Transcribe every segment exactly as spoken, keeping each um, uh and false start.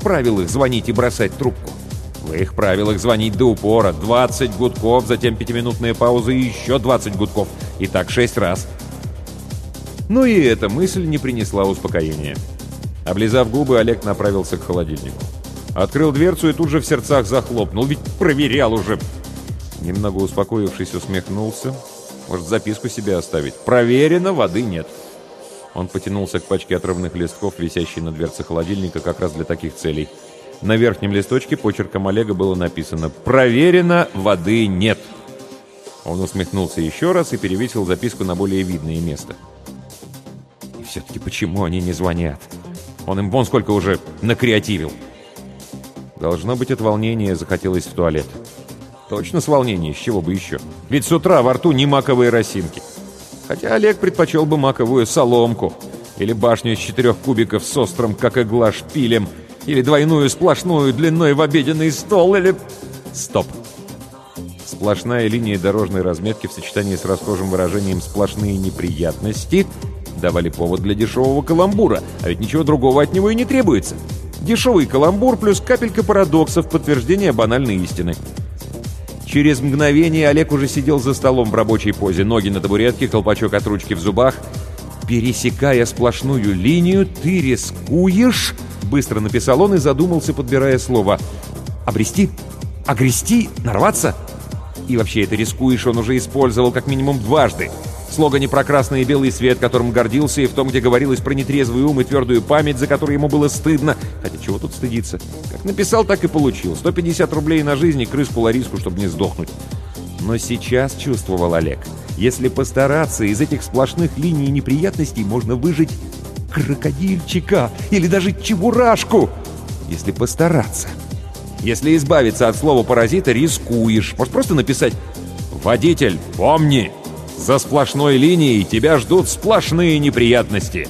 правилах звонить и бросать трубку. В их правилах звонить до упора. двадцать гудков, затем пятиминутная пауза и еще двадцать гудков. И так шесть раз. Но и эта мысль не принесла успокоения. Облизав губы, Олег направился к холодильнику. Открыл дверцу и тут же в сердцах захлопнул. Ведь проверял уже. Немного успокоившись, усмехнулся. Может, записку себе оставить? Проверено, воды нет. Он потянулся к пачке отрывных листков, висящей на дверце холодильника, как раз для таких целей. На верхнем листочке почерком Олега было написано «Проверено, воды нет». Он усмехнулся еще раз и перевесил записку на более видное место. И все-таки почему они не звонят? Он им вон сколько уже накреативил. Должно быть, от волнения захотелось в туалет. Точно с волнения, с чего бы еще? Ведь с утра во рту не маковые росинки. Хотя Олег предпочел бы маковую соломку. Или башню из четырех кубиков с острым, как игла, шпилем. Или двойную сплошную длиной в обеденный стол. Или... Стоп. Сплошная линия дорожной разметки в сочетании с расхожим выражением «сплошные неприятности» давали повод для дешевого каламбура. А ведь ничего другого от него и не требуется. Дешевый каламбур плюс капелька парадоксов, подтверждение банальной истины. Через мгновение Олег уже сидел за столом в рабочей позе, ноги на табуретке, колпачок от ручки в зубах. «Пересекая сплошную линию, ты рискуешь...» — быстро написал он и задумался, подбирая слово. «Обрести? Огрести? Нарваться?» И вообще это «рискуешь» он уже использовал как минимум дважды. В слогане про красный и белый свет, которым гордился, и в том, где говорилось про нетрезвый ум и твердую память, за которую ему было стыдно. Хотя чего тут стыдиться? Как написал, так и получил. сто пятьдесят рублей на жизнь и крыс-полариску, чтобы не сдохнуть. Но сейчас чувствовал Олег, если постараться, из этих сплошных линий неприятностей можно выжить крокодильчика или даже чебурашку. Если постараться. Если избавиться от слова «паразита», рискуешь. Может просто написать «Водитель, помни! За сплошной линией тебя ждут сплошные неприятности».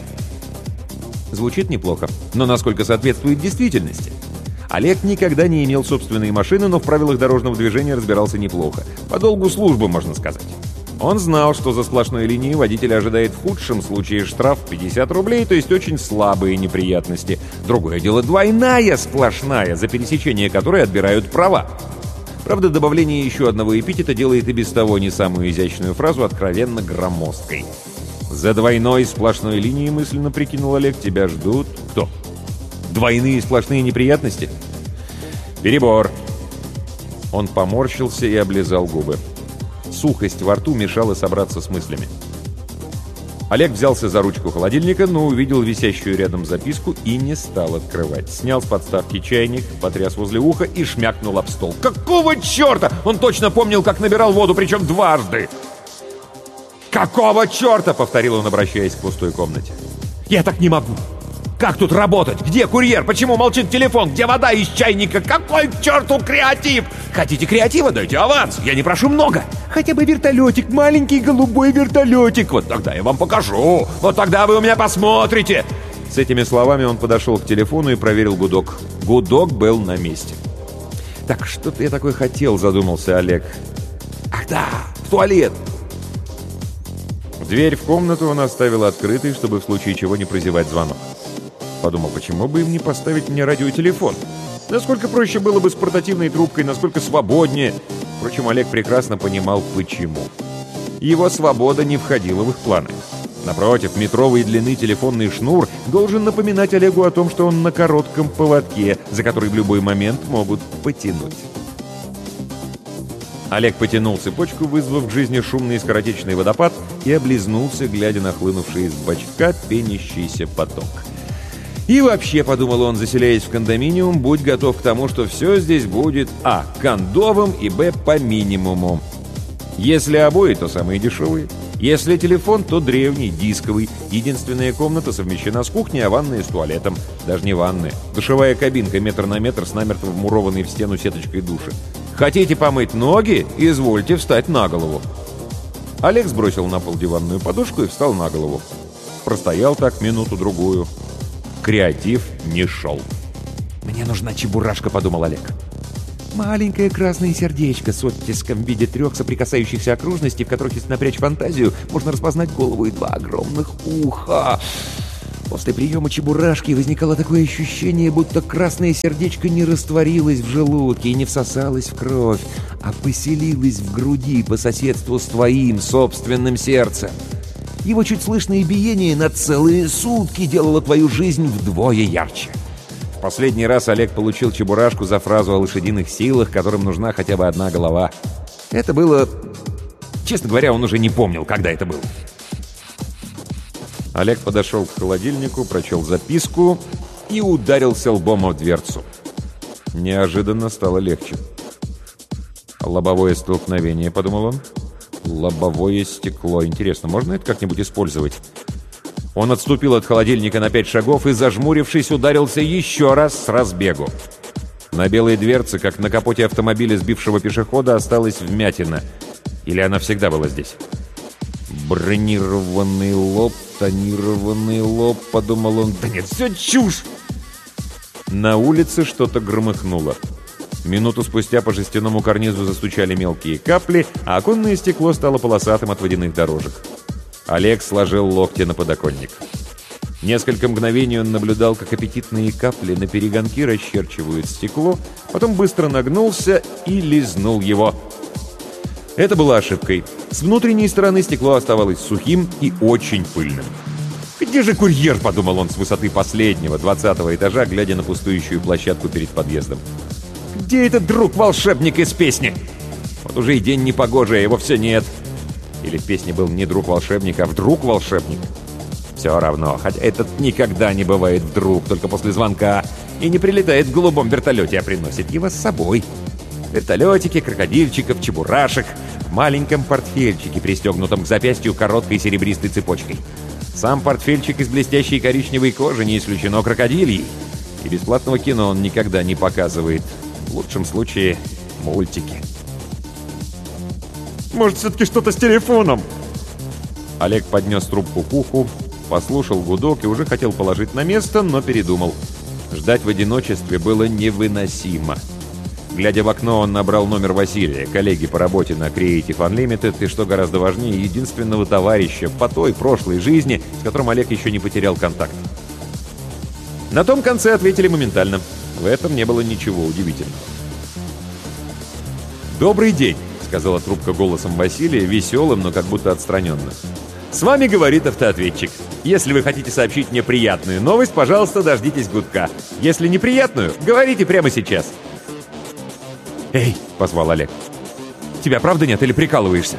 Звучит неплохо, но насколько соответствует действительности? Олег никогда не имел собственной машины, но в правилах дорожного движения разбирался неплохо. По долгу службы, можно сказать. Он знал, что за сплошной линией водителя ожидает в худшем случае штраф пятьдесят рублей, то есть очень слабые неприятности. Другое дело двойная сплошная, за пересечение которой отбирают права. Правда, добавление еще одного эпитета делает и без того не самую изящную фразу откровенно громоздкой. «За двойной сплошной линией, мысленно прикинул Олег, тебя ждут...» Кто? Двойные сплошные неприятности? Перебор. Он поморщился и облизал губы. Сухость во рту мешала собраться с мыслями. Олег взялся за ручку холодильника, но увидел висящую рядом записку и не стал открывать. Снял с подставки чайник, потряс возле уха и шмякнул об стол. «Какого черта?» Он точно помнил, как набирал воду, причем дважды. «Какого черта?» — повторил он, обращаясь к пустой комнате. «Я так не могу! Как тут работать? Где курьер? Почему молчит телефон? Где вода из чайника? Какой к черту креатив? Хотите креатива? Дайте аванс. Я не прошу много. Хотя бы вертолетик, маленький голубой вертолетик. Вот тогда я вам покажу. Вот тогда вы у меня посмотрите». С этими словами он подошел к телефону и проверил гудок. Гудок был на месте. «Так что-то я такое хотел», — задумался Олег. «Ах да, в туалет». Дверь в комнату он оставил открытой, чтобы в случае чего не прозевать звонок. Подумал, почему бы им не поставить мне радиотелефон? Насколько проще было бы с портативной трубкой, насколько свободнее. Впрочем, Олег прекрасно понимал, почему. Его свобода не входила в их планы. Напротив, метровой длины телефонный шнур должен напоминать Олегу о том, что он на коротком поводке, за который в любой момент могут потянуть. Олег потянул цепочку, вызвав к жизни шумный скоротечный водопад, и облизнулся, глядя на хлынувший из бачка пенящийся поток. И вообще, подумал он, заселяясь в кондоминиум, будь готов к тому, что все здесь будет а. кондовым и б. по минимуму. Если обои, то самые дешевые. Если телефон, то древний, дисковый. Единственная комната совмещена с кухней, а ванная с туалетом. Даже не ванная. Душевая кабинка метр на метр с намертво вмурованной в стену сеточкой душа. Хотите помыть ноги? Извольте встать на голову. Олег сбросил на пол диванную подушку и встал на голову. Простоял так минуту-другую. Креатив не шел. «Мне нужна чебурашка», — подумал Олег. Маленькое красное сердечко с оттиском в виде трех соприкасающихся окружностей, в которых, если напрячь фантазию, можно распознать голову и два огромных уха. После приема чебурашки возникало такое ощущение, будто красное сердечко не растворилось в желудке и не всосалось в кровь, а поселилось в груди по соседству с твоим собственным сердцем. Его чуть слышное биение на целые сутки делало твою жизнь вдвое ярче. В последний раз Олег получил чебурашку за фразу о лошадиных силах, которым нужна хотя бы одна голова. Это было... Честно говоря, он уже не помнил, когда это было. Олег подошел к холодильнику, прочел записку и ударился лбом в дверцу. Неожиданно стало легче. «Лобовое столкновение», — подумал он. «Лобовое стекло. Интересно, можно это как-нибудь использовать?» Он отступил от холодильника на пять шагов и, зажмурившись, ударился еще раз с разбегу. На белой дверце, как на капоте автомобиля сбившего пешехода, осталась вмятина. Или она всегда была здесь? «Бронированный лоб, тонированный лоб», — подумал он. «Да нет, все чушь!» На улице что-то громыхнуло. Минуту спустя по жестяному карнизу застучали мелкие капли, а оконное стекло стало полосатым от водяных дорожек. Олег сложил локти на подоконник. Несколько мгновений он наблюдал, как аппетитные капли на перегонки расчерчивают стекло, потом быстро нагнулся и лизнул его. Это было ошибкой. С внутренней стороны стекло оставалось сухим и очень пыльным. «Где же курьер?» — подумал он с высоты последнего, двадцатого этажа, глядя на пустующую площадку перед подъездом. «Где этот друг-волшебник из песни? Вот уже и день непогожий, а его все нет». Или в песне был не друг-волшебник, а вдруг-волшебник. Все равно, хотя этот никогда не бывает вдруг, только после звонка, и не прилетает в голубом вертолете, а приносит его с собой. Вертолетики, крокодильчиков, чебурашек в маленьком портфельчике, пристегнутом к запястью короткой серебристой цепочкой. Сам портфельчик из блестящей коричневой кожи, не исключено крокодильей. И бесплатного кино он никогда не показывает. В лучшем случае мультики. «Может, все-таки что-то с телефоном?» Олег поднес трубку к уху, послушал гудок и уже хотел положить на место, но передумал. Ждать в одиночестве было невыносимо. Глядя в окно, он набрал номер Василия, коллеги по работе на Creative Unlimited, и, что гораздо важнее, единственного товарища по той прошлой жизни, с которым Олег еще не потерял контакт. На том конце ответили моментально. В этом не было ничего удивительного. «Добрый день», — сказала трубка голосом Василия, веселым, но как будто отстраненным. «С вами говорит автоответчик. Если вы хотите сообщить мне приятную новость, пожалуйста, дождитесь гудка. Если неприятную, говорите прямо сейчас». «Эй!» — позвал Олег. «Тебя правда нет или прикалываешься?»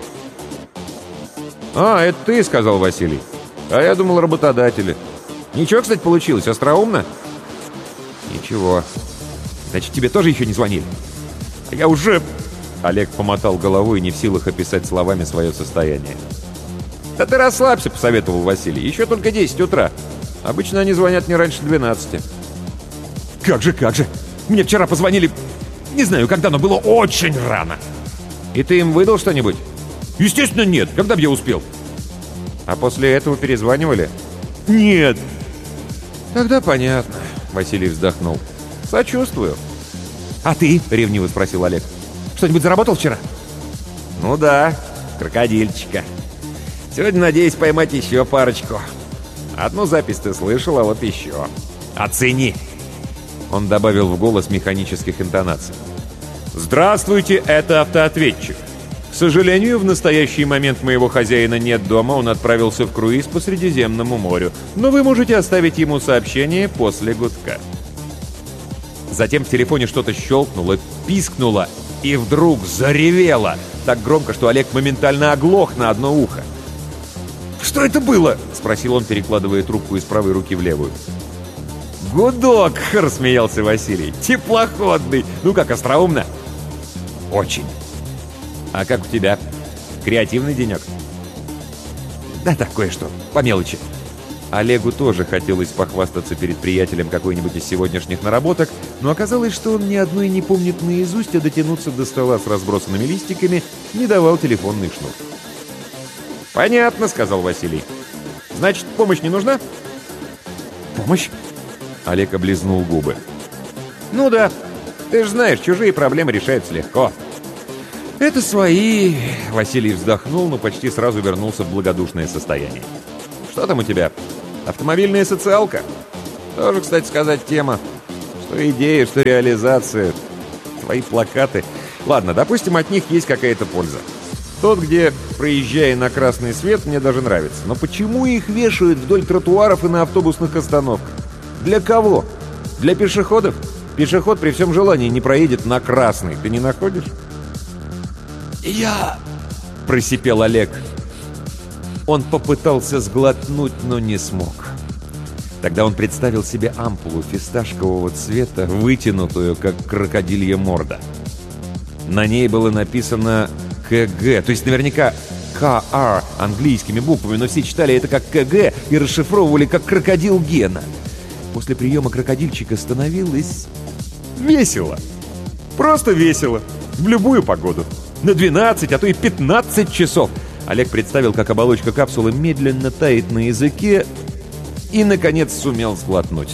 «А, это ты», — сказал Василий. «А я думал, работодатели. Ничего, кстати, получилось. Остроумно?» «Ничего. Значит, тебе тоже еще не звонили?» «Я уже...» Олег помотал головой, не в силах описать словами свое состояние. «Да ты расслабься», — посоветовал Василий. «Еще только десять утра. Обычно они звонят не раньше двенадцати». «Как же, как же! Мне вчера позвонили... Не знаю, когда, но было очень рано». «И ты им выдал что-нибудь?» «Естественно, нет. Когда бы я успел?» «А после этого перезванивали?» «Нет». «Тогда понятно», — Василий вздохнул. «Сочувствую». «А ты?» — ревниво спросил Олег. «Что-нибудь заработал вчера?» «Ну да, крокодильчика. Сегодня надеюсь поймать еще парочку. Одну запись ты слышал, а вот еще. Оцени!» Он добавил в голос механических интонаций. «Здравствуйте, это автоответчик. К сожалению, в настоящий момент моего хозяина нет дома, он отправился в круиз по Средиземному морю, но вы можете оставить ему сообщение после гудка». Затем в телефоне что-то щелкнуло, пискнуло и вдруг заревело, так громко, что Олег моментально оглох на одно ухо. «Что это было?» — спросил он, перекладывая трубку из правой руки в левую. «Гудок!» — рассмеялся Василий. «Теплоходный! Ну как, остроумно?» «Очень!» «А как у тебя? Креативный денек?» «Да так, кое-что. По мелочи». Олегу тоже хотелось похвастаться перед приятелем какой-нибудь из сегодняшних наработок, но оказалось, что он ни одной не помнит наизусть, а дотянуться до стола с разбросанными листиками не давал телефонный шнур. «Понятно», — сказал Василий. «Значит, помощь не нужна?» «Помощь?» Олег облизнул губы. «Ну да, ты же знаешь, чужие проблемы решаются легко». «Это свои...» Василий вздохнул, но почти сразу вернулся в благодушное состояние. «Что там у тебя? Автомобильная социалка. Тоже, кстати сказать, тема. Что идея, что реализация. Твои плакаты. Ладно, допустим, от них есть какая-то польза. Тот, где, проезжая на красный свет, мне даже нравится. Но почему их вешают вдоль тротуаров и на автобусных остановках? Для кого? Для пешеходов? Пешеход при всем желании не проедет на красный. Ты не находишь? «Я...» — просипел Олег. Он попытался сглотнуть, но не смог. Тогда он представил себе ампулу фисташкового цвета, вытянутую, как крокодилья морда. На ней было написано «КГ», то есть наверняка «КР» английскими буквами, но все читали это как «КГ» и расшифровывали как «крокодил Гена». После приема крокодильчика становилось весело. Просто весело. В любую погоду. На двенадцать, а то и пятнадцать часов. Олег представил, как оболочка капсулы медленно тает на языке и, наконец, сумел сглотнуть.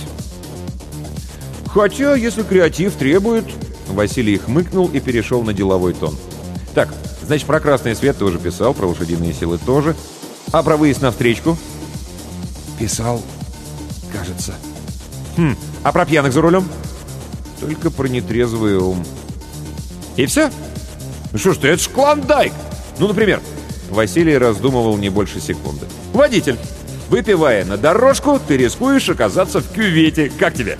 Хотя, если креатив требует... Василий хмыкнул и перешел на деловой тон. Так, значит, про красный свет ты уже писал, про лошадиные силы тоже. А про выезд на встречку? Писал, кажется. Хм, а про пьяных за рулем? Только про нетрезвый ум. И все? Ну что ж ты, это ж клондайк! Ну, например, Василий раздумывал не больше секунды. Водитель, выпивая на дорожку, ты рискуешь оказаться в кювете. Как тебе?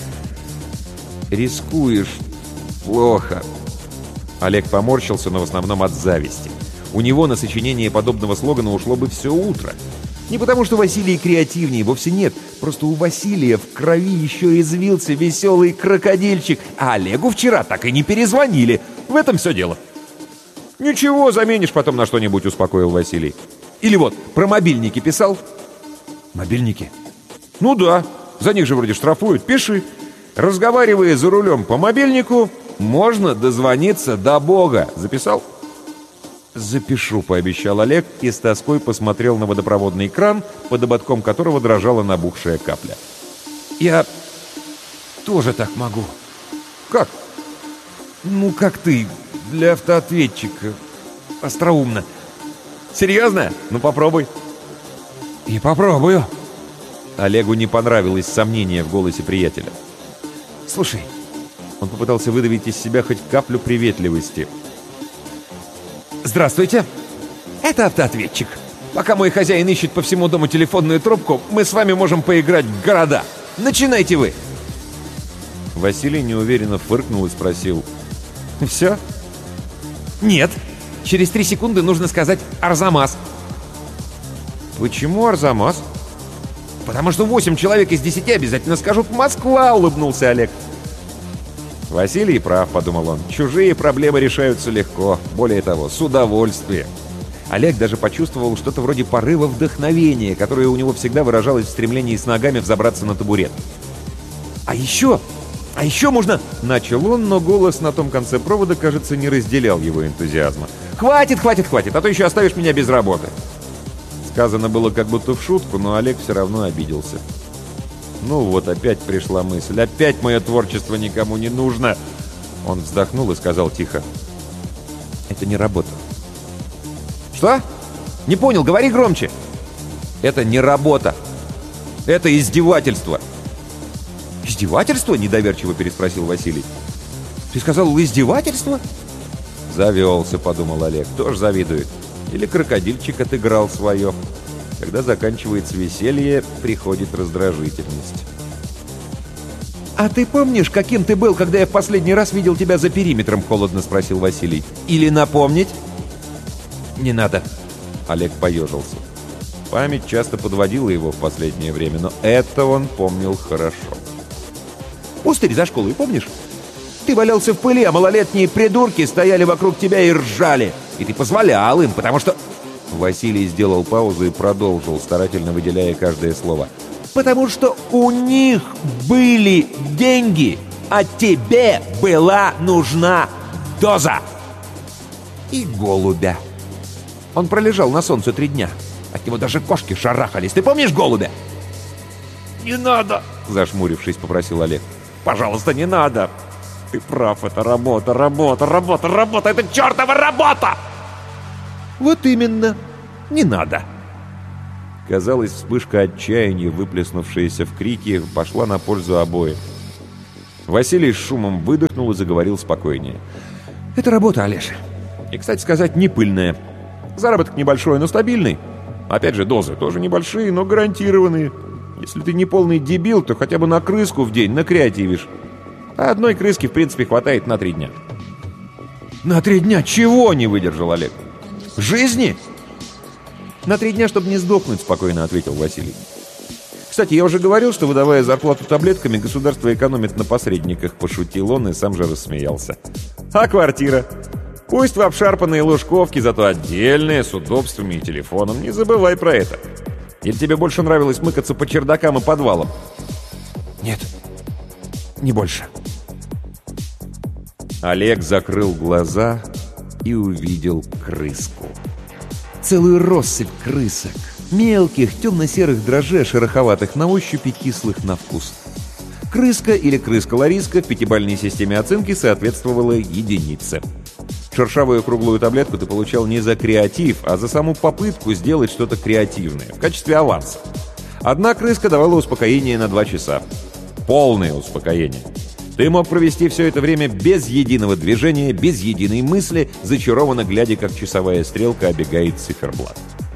Рискуешь. Плохо. Олег поморщился, но в основном от зависти. У него на сочинение подобного слогана ушло бы все утро. Не потому, что Василий креативнее, вовсе нет. Просто у Василия в крови еще извился веселый крокодильчик, а Олегу вчера так и не перезвонили. В этом все дело. «Ничего, заменишь потом на что-нибудь», — успокоил Василий. «Или вот, про мобильники писал?» «Мобильники?» «Ну да, за них же вроде штрафуют. Пиши. Разговаривая за рулем по мобильнику, можно дозвониться до Бога. Записал?» «Запишу», — пообещал Олег и с тоской посмотрел на водопроводный кран, под ободком которого дрожала набухшая капля. «Я тоже так могу». «Как?» «Ну, как ты, для автоответчика. Остроумно». «Серьезно? Ну, попробуй». «И попробую». Олегу не понравилось сомнение в голосе приятеля. «Слушай». Он попытался выдавить из себя хоть каплю приветливости. «Здравствуйте. Это автоответчик. Пока мой хозяин ищет по всему дому телефонную трубку, мы с вами можем поиграть в города. Начинайте вы!» Василий неуверенно фыркнул и спросил. «Все?» «Нет. Через три секунды нужно сказать «Арзамас». «Почему Арзамас?» «Потому что восемь человек из десяти обязательно скажут «Москва», — улыбнулся Олег. «Василий прав», — подумал он. «Чужие проблемы решаются легко. Более того, с удовольствием». Олег даже почувствовал что-то вроде порыва вдохновения, которое у него всегда выражалось в стремлении с ногами взобраться на табурет. «А еще... А еще можно...» — начал он, но голос на том конце провода, кажется, не разделял его энтузиазма. «Хватит, хватит, хватит, а то еще оставишь меня без работы». Сказано было как будто в шутку, но Олег все равно обиделся. Ну вот, опять пришла мысль. Опять мое творчество никому не нужно. Он вздохнул и сказал тихо. «Это не работа». «Что? Не понял, говори громче». «Это не работа. Это издевательство». «Издевательство?» — недоверчиво переспросил Василий. «Ты сказал, издевательство?» «Завелся», — подумал Олег. «Тоже завидует. Или крокодильчик отыграл свое». Когда заканчивается веселье, приходит раздражительность. «А ты помнишь, каким ты был, когда я в последний раз видел тебя за периметром?» — холодно спросил Василий. «Или напомнить?» «Не надо». Олег поежился. Память часто подводила его в последнее время, но это он помнил хорошо. «Пустырь за школой, помнишь? Ты валялся в пыли, а малолетние придурки стояли вокруг тебя и ржали. И ты позволял им, потому что...» Василий сделал паузу и продолжил, старательно выделяя каждое слово. «Потому что у них были деньги, а тебе была нужна доза. И голубя. Он пролежал на солнце три дня. От него даже кошки шарахались. Ты помнишь голубя?» «Не надо!» — зашмурившись, попросил Олег. «Пожалуйста, не надо! Ты прав, это работа, работа, работа, работа! Это чертова работа!» «Вот именно! Не надо!» казалось, вспышка отчаяния, выплеснувшаяся в крики, пошла на пользу обоим. Василий с шумом выдохнул и заговорил спокойнее. «Это работа, Олеша. И, кстати сказать, не пыльная. Заработок небольшой, но стабильный. Опять же, дозы тоже небольшие, но гарантированные. Если ты не полный дебил, то хотя бы на крыску в день накреативишь. А одной крыски, в принципе, хватает на три дня». «На три дня чего?» — не выдержал Олег. «Жизни?» «На три дня, чтобы не сдохнуть», — спокойно ответил Василий. «Кстати, я уже говорил, что, выдавая зарплату таблетками, государство экономит на посредниках», — пошутил он и сам же рассмеялся. «А квартира? Пусть в обшарпанной ложковке, зато отдельная, с удобствами и телефоном. Не забывай про это. Или тебе больше нравилось мыкаться по чердакам и подвалам?» «Нет, не больше». Олег закрыл глаза и увидел крыску. Целую россыпь крысок. Мелких, темно-серых дрожжей, шероховатых на ощупь и кислых на вкус. Крыска или крыска-лариска в пятибалльной системе оценки соответствовала единице. Шершавую круглую таблетку ты получал не за креатив, а за саму попытку сделать что-то креативное, в качестве аванса. Одна крыска давала успокоение на два часа. Полное успокоение. Ты мог провести все это время без единого движения, без единой мысли, зачарованно глядя, как часовая стрелка обегает циферблат.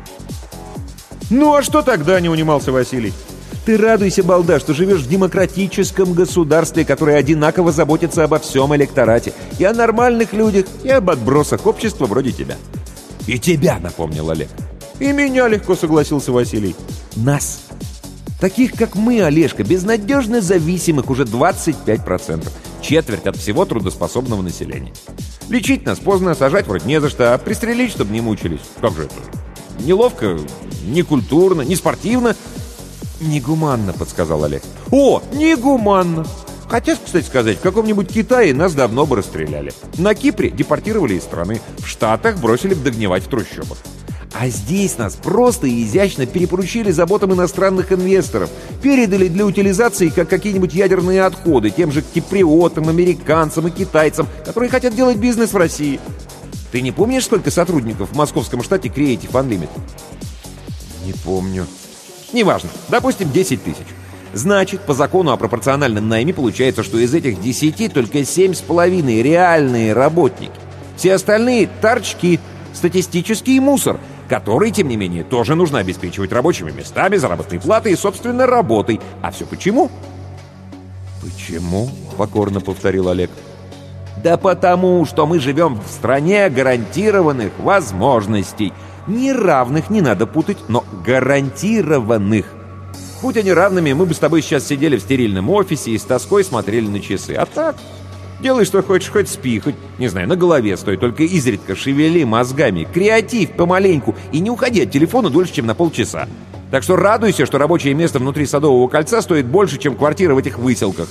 «Ну а что тогда?» — не унимался Василий. «Ты радуйся, балда, что живешь в демократическом государстве, которое одинаково заботится обо всем электорате, и о нормальных людях, и об отбросах общества вроде тебя». «И тебя», — напомнил Олег. «И меня легко», — согласился Василий. «Нас. Таких, как мы, Олежка, безнадежно зависимых уже двадцать пять процентов. Четверть от всего трудоспособного населения. Лечить нас поздно, сажать вроде не за что, а пристрелить, чтобы не мучились. Как же это? Неловко, некультурно, не спортивно». «Негуманно», — подсказал Олег. «О, негуманно! Хотя, кстати сказать, в каком-нибудь Китае нас давно бы расстреляли. На Кипре депортировали из страны, в Штатах бросили бы догнивать в трущобах. А здесь нас просто и изящно перепоручили заботам иностранных инвесторов, передали для утилизации как какие-нибудь ядерные отходы тем же киприотам, американцам и китайцам, которые хотят делать бизнес в России. Ты не помнишь, сколько сотрудников в московском штате Creative Unlimited?» «Не помню». «Неважно. Допустим, десять тысяч. Значит, по закону о пропорциональном найме получается, что из этих десяти только семь с половиной реальные работники. Все остальные — торчки, статистический мусор, который, тем не менее, тоже нужно обеспечивать рабочими местами, заработной платой и, собственно, работой. А все почему?» «Почему?» — покорно повторил Олег. «Да потому, что мы живем в стране гарантированных возможностей. Не равных, не надо путать, но гарантированных. Будь они равными, мы бы с тобой сейчас сидели в стерильном офисе и с тоской смотрели на часы. А так, делай, что хочешь, хоть спи, хоть, не знаю, на голове стой, только изредка шевели мозгами, креатив помаленьку и не уходи от телефона дольше, чем на полчаса. Так что радуйся, что рабочее место внутри Садового кольца стоит больше, чем квартира в этих выселках».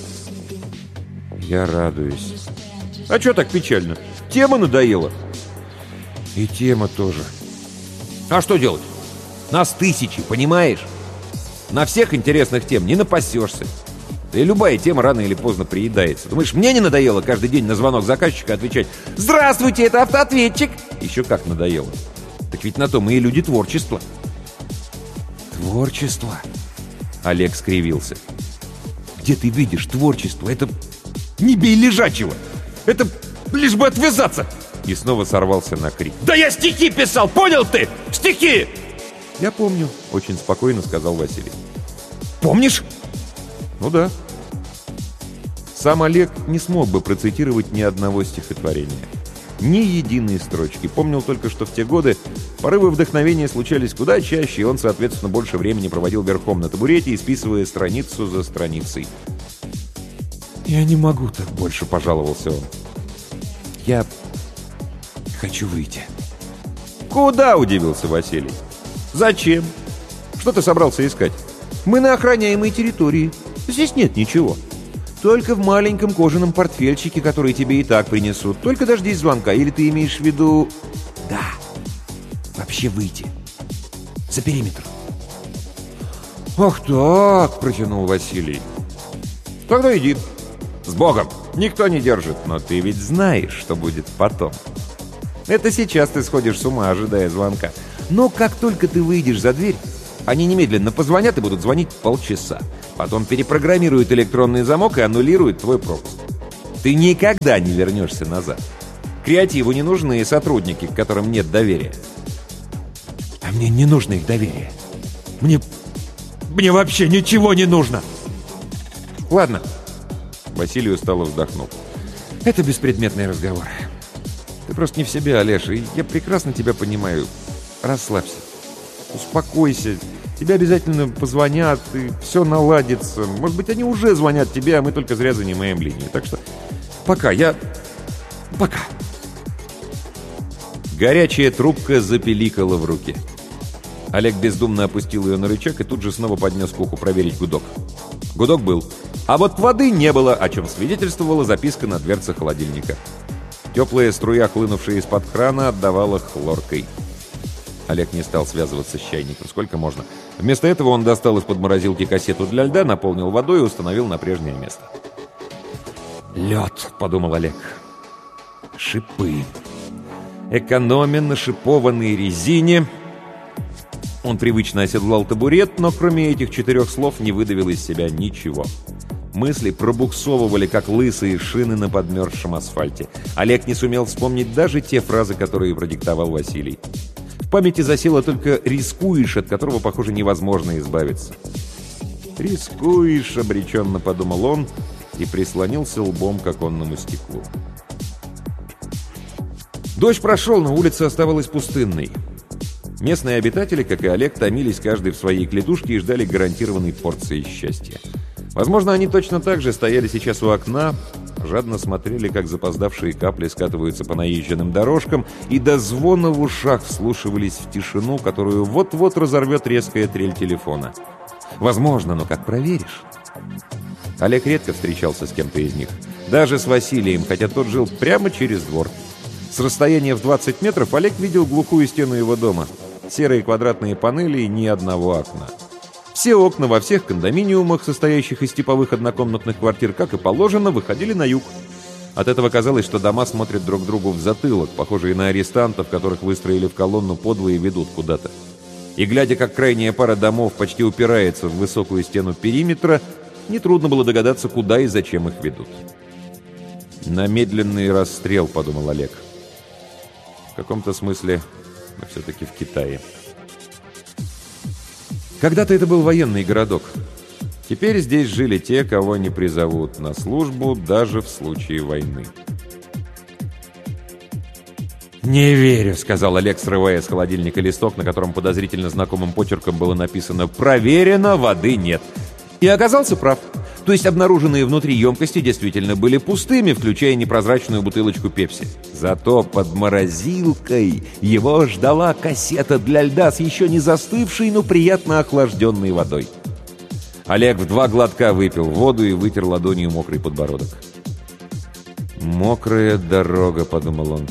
«Я радуюсь». «А что так печально? Тема надоела». «И тема тоже». «А что делать? Нас тысячи, понимаешь? На всех интересных тем не напасешься. Да и любая тема рано или поздно приедается. Думаешь, мне не надоело каждый день на звонок заказчика отвечать: «Здравствуйте, это автоответчик»?» Еще как надоело. Так ведь на то мы и люди творчества. «Творчество?» Олег скривился. «Где ты видишь творчество? Это не бей лежачего! Это лишь бы отвязаться!» И снова сорвался на крик. «Да я стихи писал, понял ты? Стихи!» «Я помню», — очень спокойно сказал Василий. «Помнишь?» «Ну да». Сам Олег не смог бы процитировать ни одного стихотворения. Ни единой строчки. Помнил только, что в те годы порывы вдохновения случались куда чаще, и он, соответственно, больше времени проводил верхом на табурете, исписывая страницу за страницей. «Я не могу так больше», — пожаловался он. «Я хочу выйти». «Куда?» — удивился Василий. «Зачем? Что ты собрался искать? Мы на охраняемой территории. Здесь нет ничего. Только в маленьком кожаном портфельчике, который тебе и так принесут. Только дождись звонка. Или ты имеешь в виду...» «Да. Вообще выйти. За периметр». «Ах так!» — протянул Василий. «Тогда иди. С Богом. Никто не держит. Но ты ведь знаешь, что будет потом. Это сейчас ты сходишь с ума, ожидая звонка. Но как только ты выйдешь за дверь, Они немедленно позвонят и будут звонить полчаса. Потом перепрограммируют электронный замок и аннулируют твой пропуск. Ты никогда не вернешься назад. Креативу не нужны сотрудники, к которым нет доверия. А мне не нужно их доверие. Мне... Мне вообще ничего не нужно. Ладно. Василий устало вздохнул. Это беспредметный разговор. Ты просто не в себе, Олеж, и я прекрасно тебя понимаю. Расслабься. Успокойся. Тебе обязательно позвонят, и все наладится. Может быть, они уже звонят тебе, а мы только зря занимаем линию. Так что пока, я... Пока. Горячая трубка запеликала в руке. Олег бездумно опустил ее на рычаг и тут же снова поднес к уху проверить гудок. Гудок был. А вот воды не было, о чем свидетельствовала записка на дверце холодильника. Теплая струя, хлынувшая из-под крана, отдавала хлоркой. Олег не стал связываться с чайником, сколько можно. Вместо этого он достал из-под морозилки кассету для льда, наполнил водой и установил на прежнее место. «Лед», — подумал Олег. «Шипы. Экономен на шипованной резине». Он привычно оседлал табурет, но кроме этих четырех слов не выдавил из себя ничего. Мысли пробуксовывали, как лысые шины на подмерзшем асфальте. Олег не сумел вспомнить даже те фразы, которые продиктовал Василий. В памяти засело только «рискуешь», от которого, похоже, невозможно избавиться. «Рискуешь», — обреченно подумал он и прислонился лбом к оконному стеклу. Дождь прошел, но улица оставалась пустынной. Местные обитатели, как и Олег, томились каждый в своей клетушке и ждали гарантированной порции счастья. Возможно, они точно так же стояли сейчас у окна, жадно смотрели, как запоздавшие капли скатываются по наезженным дорожкам, и до звона в ушах вслушивались в тишину, которую вот-вот разорвет резкая трель телефона. Возможно, но как проверишь? Олег редко встречался с кем-то из них. Даже с Василием, хотя тот жил прямо через двор. С расстояния в двадцать метров Олег видел глухую стену его дома. Серые квадратные панели и ни одного окна. Все окна во всех кондоминиумах, состоящих из типовых однокомнатных квартир, как и положено, выходили на юг. От этого казалось, что дома смотрят друг другу в затылок, похожие на арестантов, которых выстроили в колонну подвое и ведут куда-то. И глядя, как крайняя пара домов почти упирается в высокую стену периметра, нетрудно было догадаться, куда и зачем их ведут. «На медленный расстрел», — подумал Олег. В каком-то смысле мы все-таки в Китае. Когда-то это был военный городок. Теперь здесь жили те, кого не призовут на службу даже в случае войны. «Не верю», — сказал Олег, срывая с холодильника листок, на котором подозрительно знакомым почерком было написано «Проверено, воды нет». И оказался прав. То есть обнаруженные внутри емкости действительно были пустыми, включая непрозрачную бутылочку пепси. Зато под морозилкой его ждала кассета для льда с еще не застывшей, но приятно охлажденной водой. Олег в два глотка выпил воду и вытер ладонью мокрый подбородок. «Мокрая дорога», — подумал он.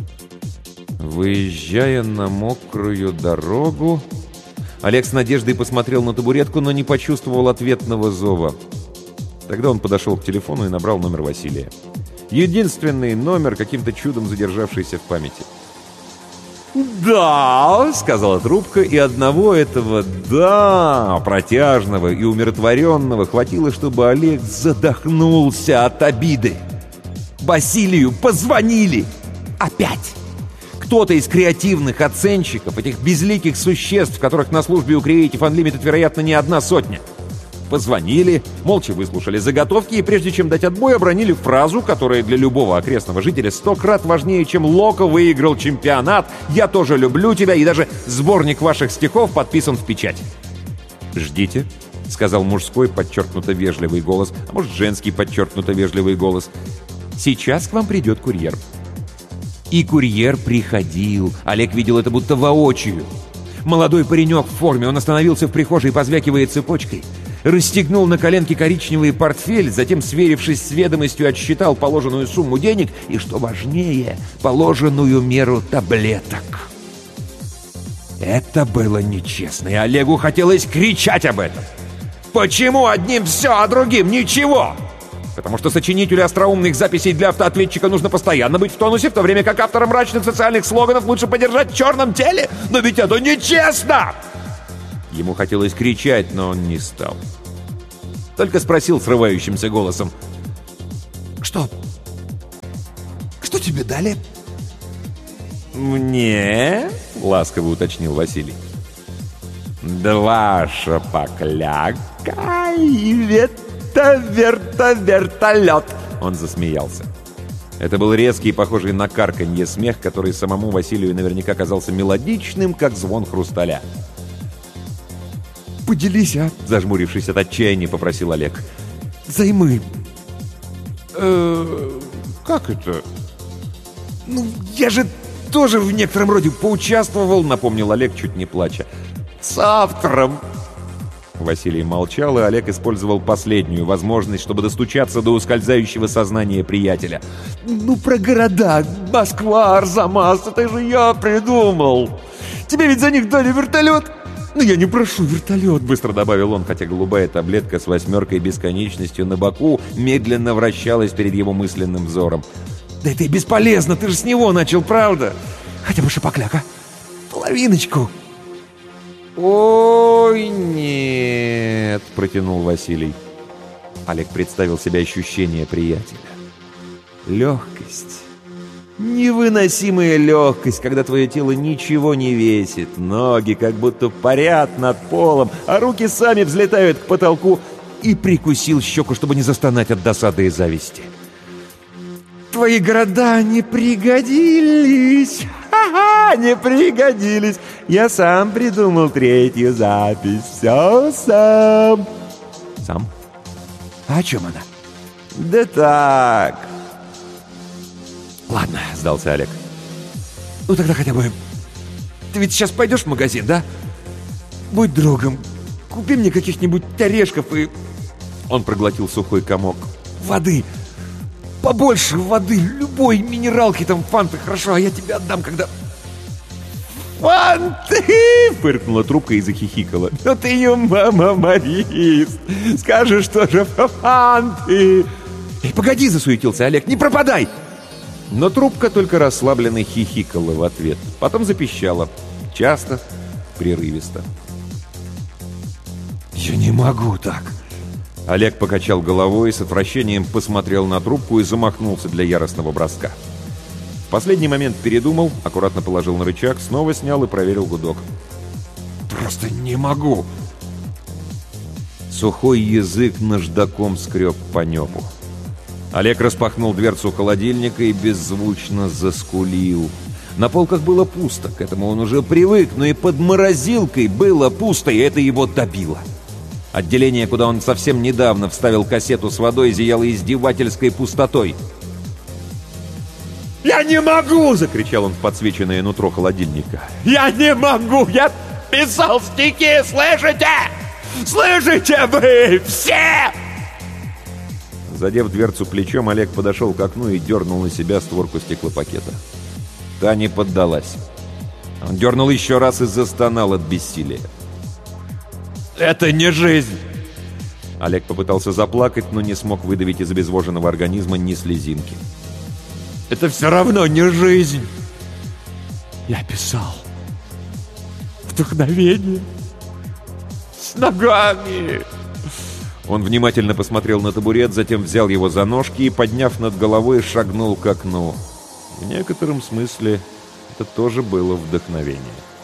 Выезжая на мокрую дорогу... Олег с надеждой посмотрел на табуретку, но не почувствовал ответного зова. Тогда он подошел к телефону и набрал номер Василия. Единственный номер, каким-то чудом задержавшийся в памяти. «Да», — сказала трубка, и одного этого «да», протяжного и умиротворенного, хватило, чтобы Олег задохнулся от обиды. Василию позвонили! Опять! Кто-то из креативных оценщиков, этих безликих существ, которых на службе у Creative Unlimited, вероятно, не одна сотня. Позвонили, молча выслушали заготовки и, прежде чем дать отбой, обронили фразу, которая для любого окрестного жителя сто крат важнее, чем Локо выиграл чемпионат, «Я тоже люблю тебя», и даже сборник ваших стихов подписан в печать. «Ждите», — сказал мужской подчеркнуто вежливый голос, а может, женский подчеркнуто вежливый голос. «Сейчас к вам придет курьер». И курьер приходил. Олег видел это будто воочию. Молодой паренек в форме, он остановился в прихожей, позвякивая цепочкой. Расстегнул на коленке коричневый портфель, затем, сверившись с ведомостью, отсчитал положенную сумму денег и, что важнее, положенную меру таблеток. Это было нечестно, и Олегу хотелось кричать об этом. Почему одним все, а другим ничего? Потому что сочинителю остроумных записей для автоответчика нужно постоянно быть в тонусе, в то время как автора мрачных социальных слоганов лучше подержать в черном теле. Но ведь это нечестно! Ему хотелось кричать, но он не стал. Только спросил срывающимся голосом: «Что? Что тебе дали?» «Мне?» — ласково уточнил Василий. «Два шапокляка и вето-верто-вертолет!» Он засмеялся. Это был резкий, похожий на карканье смех, который самому Василию наверняка казался мелодичным, как звон хрусталя. «Поделись, а?» — зажмурившись от отчаяния, попросил Олег. «Займы». «Э-э, как это?» «Ну, я же тоже в некотором роде поучаствовал», — напомнил Олег, чуть не плача. «С автором!» Василий молчал, и Олег использовал последнюю возможность, чтобы достучаться до ускользающего сознания приятеля. «Ну, про города, Москва, Арзамас, это же я придумал! Тебе ведь за них дали вертолет!» «Ну, я не прошу вертолет», — быстро добавил он, хотя голубая таблетка с восьмеркой бесконечностью на боку медленно вращалась перед его мысленным взором. «Да это и бесполезно, ты же с него начал, правда? Хотя бы шапокляка. Половиночку». «Ой, нет», — протянул Василий. Олег представил себе ощущение приятеля. Легкость. Невыносимая легкость, когда твое тело ничего не весит, ноги как будто парят над полом, а руки сами взлетают к потолку, и прикусил щеку, чтобы не застонать от досады и зависти. «Твои города не пригодились! Ха-ха, не пригодились! Я сам придумал третью запись, все сам!» «Сам? А о чем она?» «Да так!» «Ладно», — сдался Олег. «Ну тогда хотя бы... Ты ведь сейчас пойдешь в магазин, да? Будь другом, купи мне каких-нибудь орешков и...» Он проглотил сухой комок. «Воды! Побольше воды! Любой минералки, там, фанты, хорошо, а я тебе отдам, когда...» «Фанты!» — фыркнула трубка и захихикала. «Ну ты юморист! Скажешь тоже фанты!» «Эй, погоди!» — засуетился Олег. «Не пропадай!» Но трубка только расслабленно хихикала в ответ. Потом запищала. Часто, прерывисто. «Я не могу так!» Олег покачал головой, с отвращением посмотрел на трубку и замахнулся для яростного броска. В последний момент передумал, аккуратно положил на рычаг, снова снял и проверил гудок. «Просто не могу!» Сухой язык наждаком скреб по небу. Олег распахнул дверцу холодильника и беззвучно заскулил. На полках было пусто, к этому он уже привык, но и под морозилкой было пусто, и это его добило. Отделение, куда он совсем недавно вставил кассету с водой, зияло издевательской пустотой. «Я не могу!» — закричал он в подсвеченное нутро холодильника. «Я не могу! Я писал стихи! Слышите? Слышите вы все?» Задев дверцу плечом, Олег подошел к окну и дернул на себя створку стеклопакета. Та не поддалась. Он дернул еще раз и застонал от бессилия. «Это не жизнь!» Олег попытался заплакать, но не смог выдавить из обезвоженного организма ни слезинки. «Это все равно не жизнь!» «Я писал. Вдохновение. С ногами!» Он внимательно посмотрел на табурет, затем взял его за ножки и, подняв над головой, шагнул к окну. В некотором смысле это тоже было вдохновение.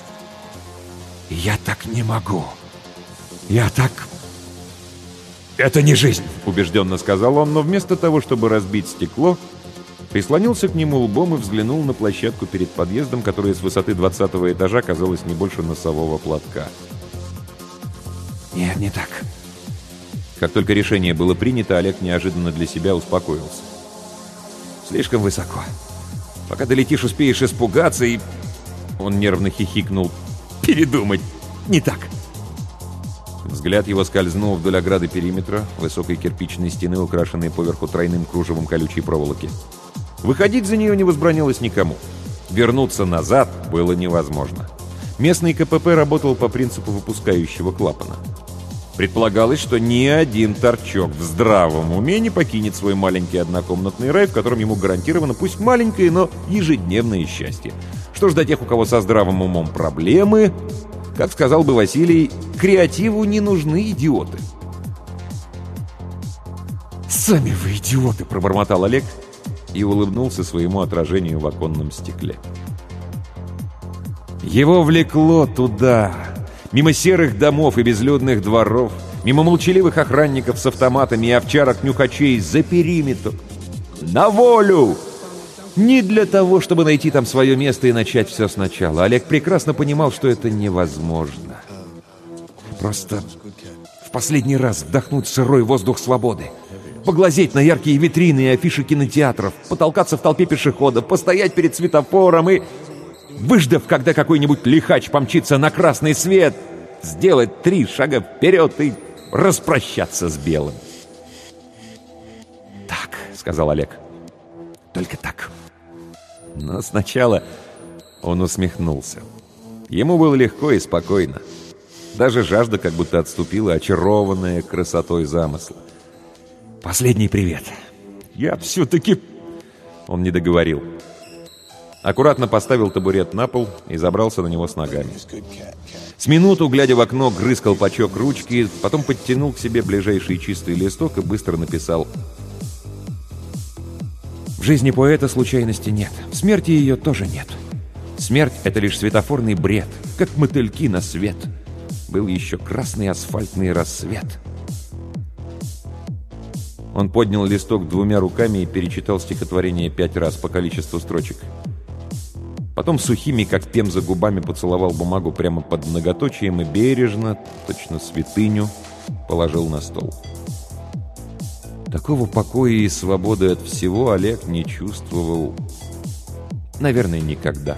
«Я так не могу. Я так... Это не жизнь!» — убежденно сказал он, но вместо того, чтобы разбить стекло, прислонился к нему лбом и взглянул на площадку перед подъездом, которая с высоты двадцатого этажа казалась не больше носового платка. «Нет, не так». Как только решение было принято, Олег неожиданно для себя успокоился. «Слишком высоко. Пока долетишь, успеешь испугаться и...» Он нервно хихикнул. «Передумать. Не так». Взгляд его скользнул вдоль ограды периметра, высокой кирпичной стены, украшенной поверху тройным кружевом колючей проволоки. Выходить за нее не возбранялось никому. Вернуться назад было невозможно. Местный ка пэ пэ работал по принципу выпускающего клапана. Предполагалось, что ни один торчок в здравом уме не покинет свой маленький однокомнатный рай, в котором ему гарантировано пусть маленькое, но ежедневное счастье. Что ж, до тех, у кого со здравым умом проблемы, Как сказал бы Василий, креативу не нужны идиоты. «Сами вы идиоты!» — пробормотал Олег и улыбнулся своему отражению в оконном стекле. Его влекло туда, мимо серых домов и безлюдных дворов, мимо молчаливых охранников с автоматами и овчарок-нюхачей за периметр. На волю! Не для того, чтобы найти там свое место и начать все сначала. Олег прекрасно понимал, что это невозможно. Просто в последний раз вдохнуть сырой воздух свободы, поглазеть на яркие витрины и афиши кинотеатров, потолкаться в толпе пешеходов, постоять перед светофором и, выждав, когда какой-нибудь лихач помчится на красный свет, сделать три шага вперед и распрощаться с белым. «Так», — сказал Олег, — «только так». Но сначала он усмехнулся. Ему было легко и спокойно. Даже жажда как будто отступила, очарованная красотой замысла. «Последний привет. Я все-таки...» Он не договорил. Аккуратно поставил табурет на пол и забрался на него с ногами. С минуту, глядя в окно, грыз колпачок ручки, потом подтянул к себе ближайший чистый листок и быстро написал: «В жизни поэта случайности нет. В смерти ее тоже нет. Смерть — это лишь светофорный бред, как мотыльки на свет. Был еще красный асфальтный рассвет». Он поднял листок двумя руками и перечитал стихотворение пять раз по количеству строчек. Потом сухими, как пемза, губами поцеловал бумагу прямо под многоточием и бережно, точно святыню, положил на стол. Такого покоя и свободы от всего Олег не чувствовал, наверное, никогда.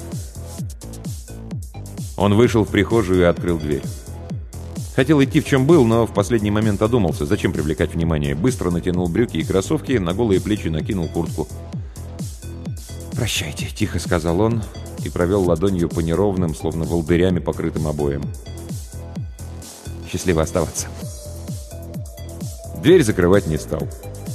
Он вышел в прихожую и открыл дверь. Хотел идти в чем был, но в последний момент одумался, зачем привлекать внимание. Быстро натянул брюки и кроссовки, на голые плечи накинул куртку. «Прощайте», — тихо сказал он и провел ладонью по неровным, словно волдырями покрытым обоям. «Счастливо оставаться». Дверь закрывать не стал.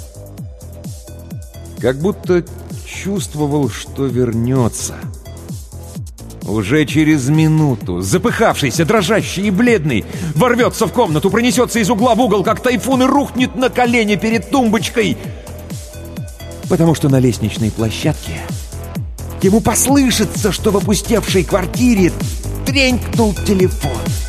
Как будто чувствовал, что вернется. Уже через минуту, запыхавшийся, дрожащий и бледный, ворвется в комнату, пронесется из угла в угол, как тайфун, и рухнет на колени перед тумбочкой. Потому что на лестничной площадке ему послышится, что в опустевшей квартире тренькнул телефон.